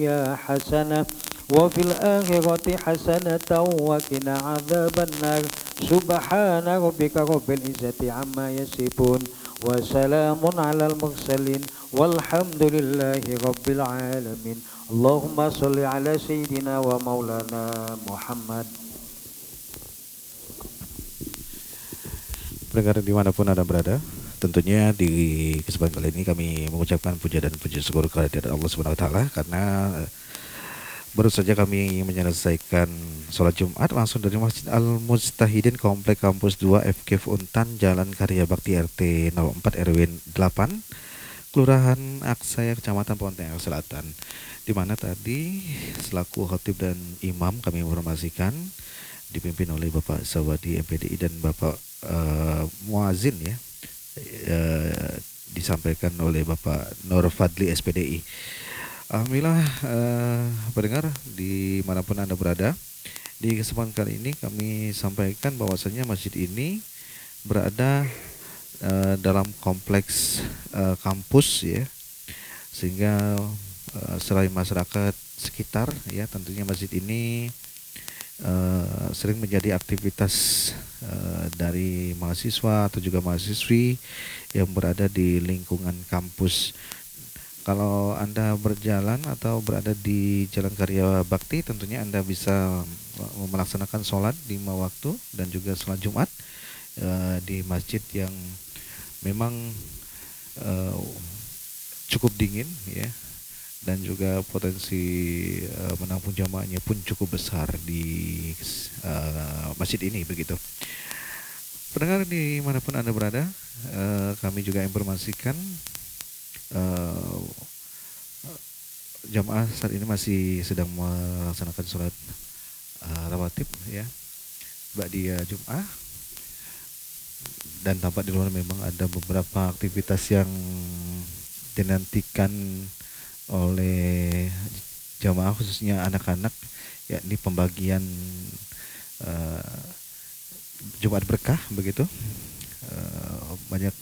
حسنة وفي الآخرة حسنة وقنا عذاب النار سبحان ربك رب العزة عما يصفون وسلام على المرسلين والحمد لله رب العالمين اللهم صل على سيدنا ومولانا محمد. Pendengar dimanapun Anda berada, tentunya di kesempatan kali ini kami mengucapkan puja dan puji syukur kehadirat Allah Subhanahu wa taala karena baru saja kami menyelesaikan sholat Jumat langsung dari Masjid Al-Mujtahidin Komplek Kampus 2 FKIP Untan Jalan Karya Bakti RT 04 RW 8 Kelurahan Aksaya Kecamatan Pontianak Selatan, di mana tadi selaku khotib dan imam kami informasikan dipimpin oleh Bapak Sawadi MPDI dan Bapak Muazin ya, disampaikan oleh Bapak Nur Fadli SPDI. Alhamdulillah pendengar dimanapun Anda berada, di kesempatan kali ini kami sampaikan bahwasanya masjid ini berada dalam kompleks kampus ya, sehingga selain masyarakat sekitar ya, tentunya masjid ini sering menjadi aktivitas dari mahasiswa atau juga mahasiswi yang berada di lingkungan kampus. Kalau Anda berjalan atau berada di Jalan Karya Bakti, tentunya Anda bisa melaksanakan sholat 5 waktu dan juga sholat Jumat di masjid yang memang cukup dingin ya, dan juga potensi menampung jamaahnya pun cukup besar di masjid ini begitu. Pendengar dimanapun Anda berada, kami juga informasikan jamaah saat ini masih sedang melaksanakan sholat rawatib ya, ba'diyah Jum'ah, dan tampak di luar memang ada beberapa aktivitas yang dinantikan oleh jamaah khususnya anak-anak, yakni pembagian Jumat berkah begitu. Banyak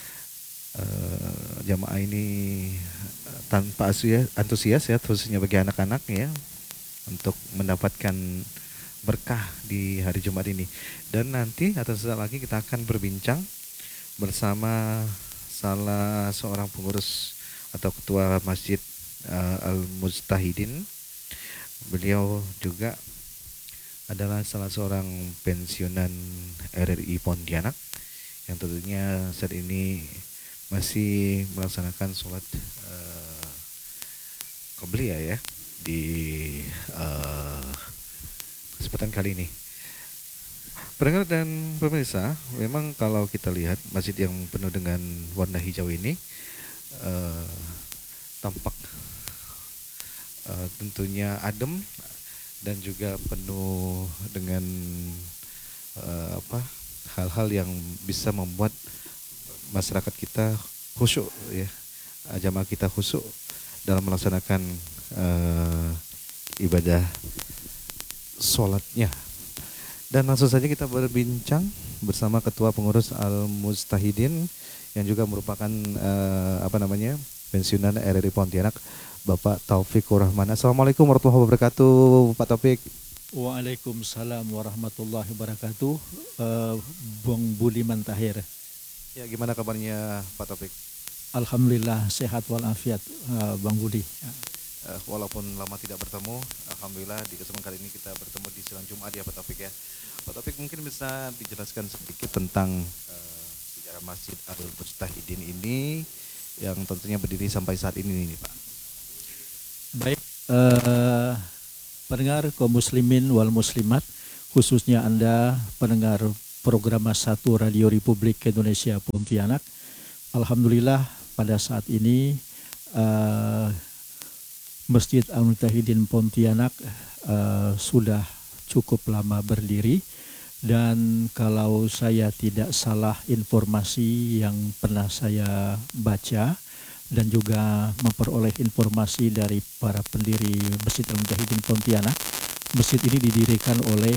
jamaah ini tanpa antusias ya, khususnya bagi anak-anak ya, untuk mendapatkan berkah di hari Jumat ini. Dan nanti atau sesaat lagi kita akan berbincang bersama salah seorang pengurus atau ketua Masjid Al-Mujtahidin. Beliau juga adalah salah seorang pensiunan RRI Pontianak yang tentunya saat ini masih melaksanakan sholat qobliyah ya di kesempatan kali ini. Pendengar dan pemirsa, memang kalau kita lihat masjid yang penuh dengan warna hijau ini tampak tentunya adem dan juga penuh dengan hal-hal yang bisa membuat masyarakat kita khusyuk ya, jamaah kita khusyuk dalam melaksanakan ibadah sholatnya. Dan langsung saja kita berbincang bersama Ketua Pengurus Al-Mujtahidin yang juga merupakan pensiunan RRI Pontianak, Bapak Taufikur Rahman. Assalamualaikum warahmatullahi wabarakatuh, Pak Taufik. Waalaikumsalam warahmatullahi wabarakatuh, Bung Budiman Tahir. Ya, gimana kabarnya Pak Taufik? Alhamdulillah sehat walafiat, Bang Budi. Walaupun lama tidak bertemu, alhamdulillah di kesempatan kali ini kita bertemu di Silang Jumat ya Pak Taufik ya. Pak Taufik, mungkin bisa dijelaskan sedikit tentang sejarah Masjid Al-Mujtahidin ini yang tentunya berdiri sampai saat ini nih Pak. Baik, pendengar kaum muslimin wal muslimat, khususnya Anda pendengar program 1 Radio Republik Indonesia Pontianak. Alhamdulillah pada saat ini Masjid Al-Mujtahidin Pontianak sudah cukup lama berdiri, dan kalau saya tidak salah informasi yang pernah saya baca dan juga memperoleh informasi dari para pendiri Masjid Al-Mujtahidin Pontianak, masjid ini didirikan oleh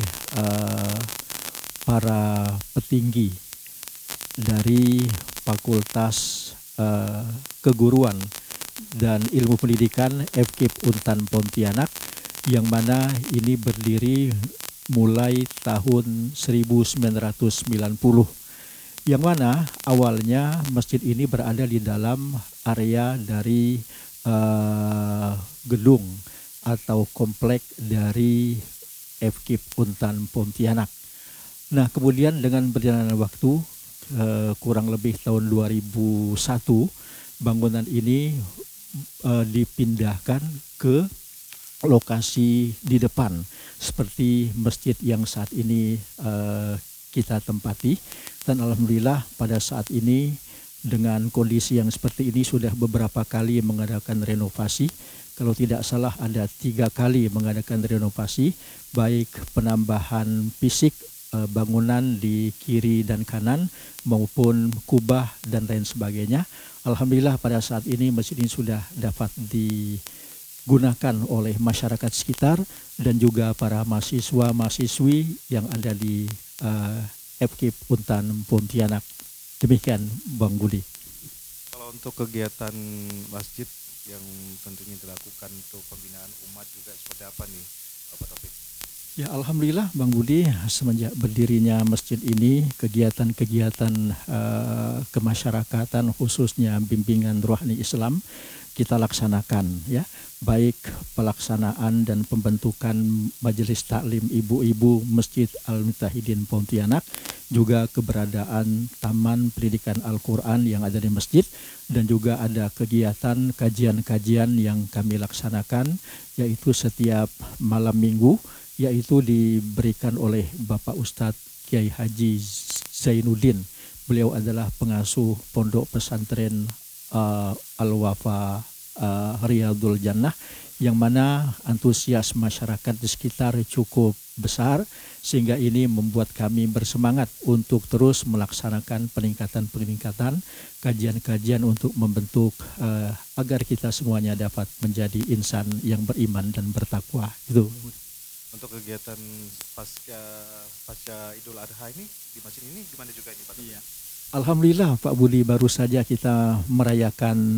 para petinggi dari Fakultas Keguruan dan Ilmu Pendidikan FKIP Untan Pontianak, yang mana ini berdiri mulai tahun 1990, yang mana awalnya masjid ini berada di dalam area dari gedung atau komplek dari FKIP Untan Pontianak. Nah, kemudian dengan berjalannya waktu, kurang lebih tahun 2001, bangunan ini dipindahkan ke lokasi di depan seperti masjid yang saat ini kita tempati. Dan alhamdulillah pada saat ini dengan kondisi yang seperti ini sudah beberapa kali mengadakan renovasi. Kalau tidak salah ada 3 kali mengadakan renovasi, baik penambahan fisik bangunan di kiri dan kanan maupun kubah dan lain sebagainya. Alhamdulillah pada saat ini masjid ini sudah dapat digunakan oleh masyarakat sekitar dan juga para mahasiswa-mahasiswi yang ada di FKIP Untan Pontianak. Demikian Bang Budi. Kalau untuk kegiatan masjid yang tentunya dilakukan untuk pembinaan umat juga seperti apa nih Bapak Taufik? Ya, alhamdulillah Bang Budi, semenjak berdirinya masjid ini kegiatan-kegiatan kemasyarakatan khususnya bimbingan rohani Islam kita laksanakan, ya, baik pelaksanaan dan pembentukan majelis taklim ibu-ibu Masjid Al-Mujtahidin Pontianak, juga keberadaan taman pendidikan Al-Quran yang ada di masjid, dan juga ada kegiatan kajian-kajian yang kami laksanakan, yaitu setiap malam minggu, yaitu diberikan oleh Bapak Ustadz Kiai Haji Zainuddin. Beliau adalah pengasuh pondok pesantren Al-Wafa Riyadul Jannah, yang mana antusias masyarakat di sekitar cukup besar, sehingga ini membuat kami bersemangat untuk terus melaksanakan peningkatan kajian-kajian untuk membentuk agar kita semuanya dapat menjadi insan yang beriman dan bertakwa. Itu. Untuk kegiatan pasca Idul Adha ini di masjid ini gimana juga ini Pak? Iya. Alhamdulillah Pak Budi, baru saja kita merayakan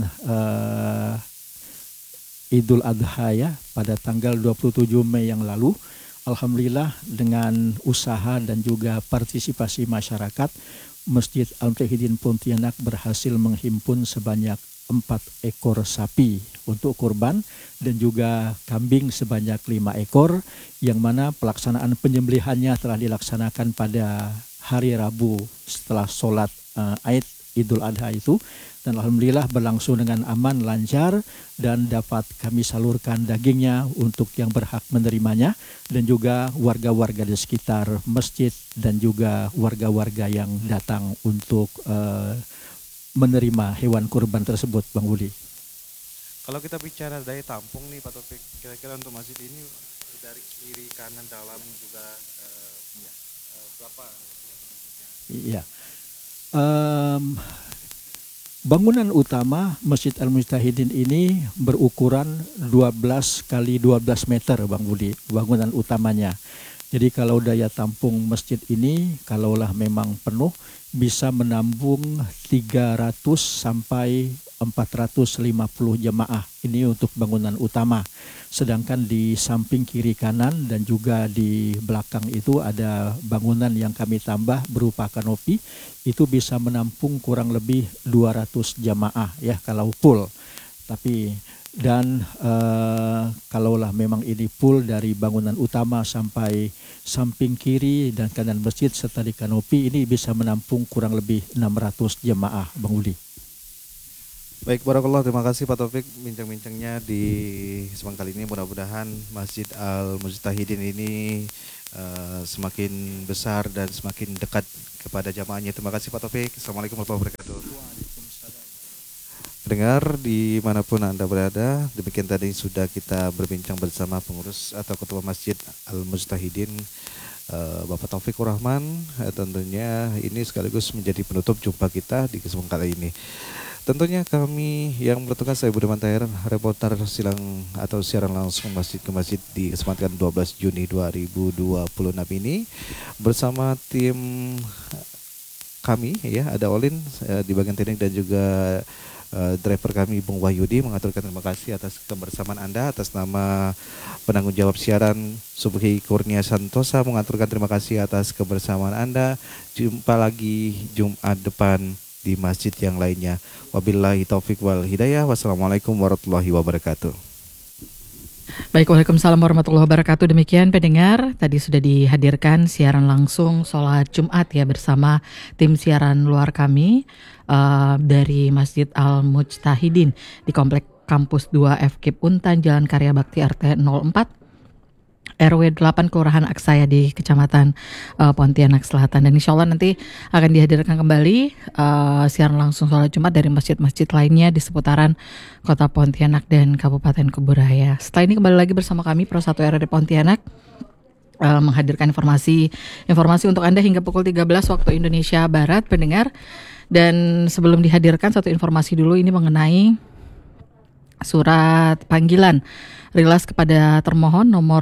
Idul Adha ya pada tanggal 27 Mei yang lalu. Alhamdulillah dengan usaha dan juga partisipasi masyarakat, Masjid Al-Mujtahidin Pontianak berhasil menghimpun sebanyak 4 ekor sapi untuk kurban dan juga kambing sebanyak 5 ekor, yang mana pelaksanaan penyembelihannya telah dilaksanakan pada hari Rabu setelah sholat Aid Idul Adha itu, dan alhamdulillah berlangsung dengan aman, lancar, dan dapat kami salurkan dagingnya untuk yang berhak menerimanya, dan juga warga-warga di sekitar masjid dan juga warga-warga yang datang untuk menerima hewan kurban tersebut, Bang Budi. Kalau kita bicara daya tampung nih Pak Taufik, kira-kira untuk masjid ini dari kiri, kanan, dalam juga berapa? Iya. Bangunan utama Masjid Al-Mujtahidin ini berukuran 12 kali 12 meter, Bang Budi, bangunan utamanya. Jadi kalau daya tampung masjid ini kalaulah memang penuh bisa menampung 300 sampai 450 jemaah. Ini untuk bangunan utama. Sedangkan di samping kiri kanan dan juga di belakang itu ada bangunan yang kami tambah berupa kanopi. Itu bisa menampung kurang lebih 200 jemaah ya kalau full. Tapi dan kalaulah memang ini full dari bangunan utama sampai samping kiri dan kanan masjid serta di kanopi, ini bisa menampung kurang lebih 600 jemaah, Bang Udi. Baik, barakallah, terima kasih Pak Taufik bincang-bincangnya di kesempatan kali ini. Mudah-mudahan Masjid Al-Mujtahidin ini semakin besar dan semakin dekat kepada jamaahnya. Terima kasih Pak Taufik. Assalamualaikum warahmatullahi wabarakatuh. Pendengar dimanapun Anda berada, demikian tadi sudah kita berbincang bersama pengurus atau ketua Masjid Al-Mujtahidin, Bapak Taufikur Rahman. Tentunya ini sekaligus menjadi penutup jumpa kita di kesempatan kali ini. Tentunya kami yang bertugas, saya Budiman Tahir, reporter siaran langsung masjid ke masjid di kesempatan 12 Juni 2026 ini bersama tim kami ya, ada Olin di bagian teknik dan juga driver kami Bung Wahyudi mengaturkan terima kasih atas kebersamaan Anda. Atas nama penanggung jawab siaran Subhi Kurnia Santosa mengaturkan terima kasih atas kebersamaan Anda. Jumpa lagi Jumat depan di masjid yang lainnya. Wabillahi taufik wal hidayah. Wassalamualaikum warahmatullahi wabarakatuh. Baik, waalaikumsalam warahmatullahi wabarakatuh. Demikian pendengar, tadi sudah dihadirkan siaran langsung sholat Jumat ya bersama tim siaran luar kami dari Masjid Al-Mujtahidin di Komplek Kampus 2 FKIP Untan, Jalan Karya Bakti RT 04 RW 8 Kelurahan Aksaya di Kecamatan Pontianak Selatan. Dan insya Allah nanti akan dihadirkan kembali siaran langsung sholat Jumat dari masjid-masjid lainnya di seputaran Kota Pontianak dan Kabupaten Kuburaya. Setelah ini kembali lagi bersama kami Pro 1 RRI Pontianak menghadirkan informasi untuk Anda hingga pukul 13 waktu Indonesia Barat, pendengar. Dan sebelum dihadirkan satu informasi dulu, ini mengenai surat panggilan rilas kepada termohon nomor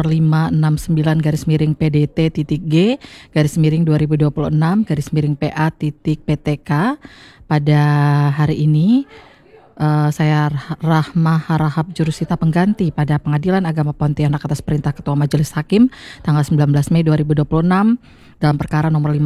569-G/2026/PA.PTK pada hari ini. Saya Rahmah Harahap Jurusita pengganti pada Pengadilan Agama Pontianak atas perintah Ketua Majelis Hakim tanggal 19 Mei 2026 dalam perkara nomor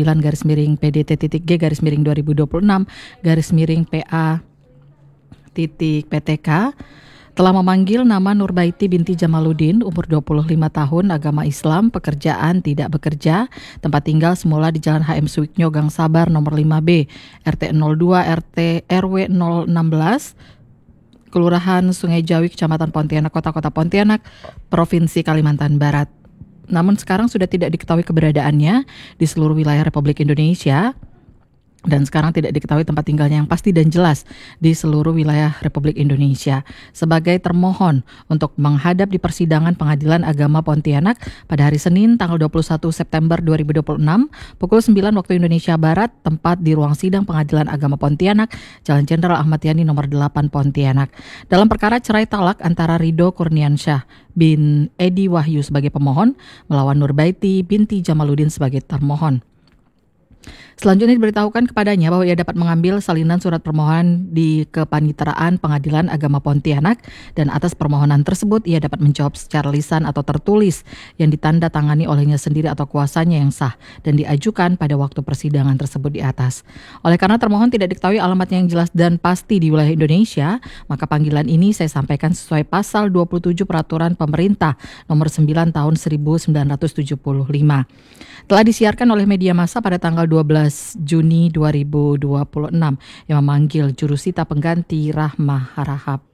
569-PDT-G/2026/PA.PTK telah memanggil nama Nurbaiti binti Jamaluddin, umur 25 tahun, agama Islam, pekerjaan tidak bekerja, tempat tinggal semula di Jalan HM Suwiknyo Gang Sabar nomor 5B, RT 02 RW 016, Kelurahan Sungai Jawi, Kecamatan Pontianak, Kota Pontianak, Provinsi Kalimantan Barat. Namun sekarang sudah tidak diketahui keberadaannya di seluruh wilayah Republik Indonesia. Dan sekarang tidak diketahui tempat tinggalnya yang pasti dan jelas di seluruh wilayah Republik Indonesia. Sebagai termohon untuk menghadap di persidangan Pengadilan Agama Pontianak pada hari Senin tanggal 21 September 2026 pukul 9 waktu Indonesia Barat, tempat di ruang sidang Pengadilan Agama Pontianak, Jalan Jenderal Ahmad Yani nomor 8 Pontianak. Dalam perkara cerai talak antara Ridho Kurniansyah bin Edi Wahyu sebagai pemohon melawan Nurbaiti binti Jamaluddin sebagai termohon. Selanjutnya diberitahukan kepadanya bahwa ia dapat mengambil salinan surat permohonan di Kepanitraan Pengadilan Agama Pontianak dan atas permohonan tersebut ia dapat menjawab secara lisan atau tertulis yang ditanda tangani olehnya sendiri atau kuasanya yang sah dan diajukan pada waktu persidangan tersebut di atas. Oleh karena termohon tidak diketahui alamatnya yang jelas dan pasti di wilayah Indonesia, maka panggilan ini saya sampaikan sesuai pasal 27 Peraturan Pemerintah nomor 9 tahun 1975. Telah disiarkan oleh media massa pada tanggal 12 Juni 2026 yang memanggil jurusita pengganti Rahmah Harahap.